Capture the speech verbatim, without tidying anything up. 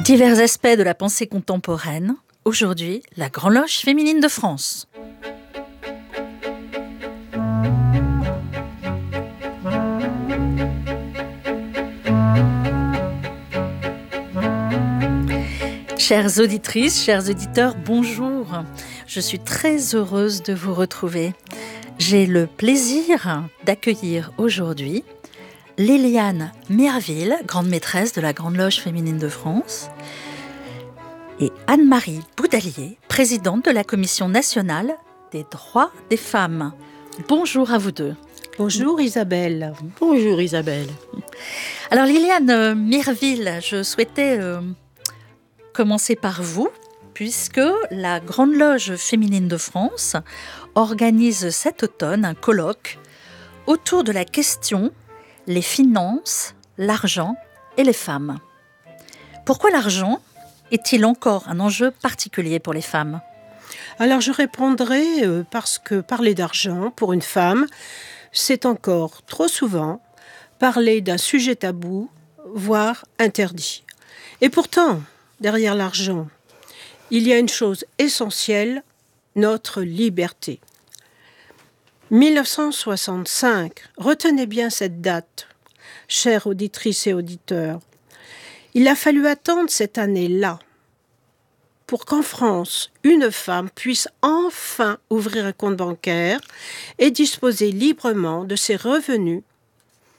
Divers aspects de la pensée contemporaine. Aujourd'hui, la Grande Loge féminine de France. Chères auditrices, chers auditeurs, bonjour. Je suis très heureuse de vous retrouver. J'ai le plaisir d'accueillir aujourd'hui Liliane Merville, grande maîtresse de la Grande Loge féminine de France, et Anne-Marie Boudalier, présidente de la Commission nationale des droits des femmes. Bonjour à vous deux. Bonjour Isabelle. Bonjour Isabelle. Alors Liliane Merville, je souhaitais euh, commencer par vous, puisque la Grande Loge féminine de France organise cet automne un colloque autour de la question « Les finances, l'argent et les femmes ». Pourquoi l'argent est-il encore un enjeu particulier pour les femmes ? Alors je répondrai euh, parce que parler d'argent pour une femme, c'est encore trop souvent parler d'un sujet tabou, voire interdit. Et pourtant, derrière l'argent, il y a une chose essentielle, notre liberté. mille neuf cent soixante-cinq, retenez bien cette date, chères auditrices et auditeurs. Il a fallu attendre cette année-là pour qu'en France, une femme puisse enfin ouvrir un compte bancaire et disposer librement de ses revenus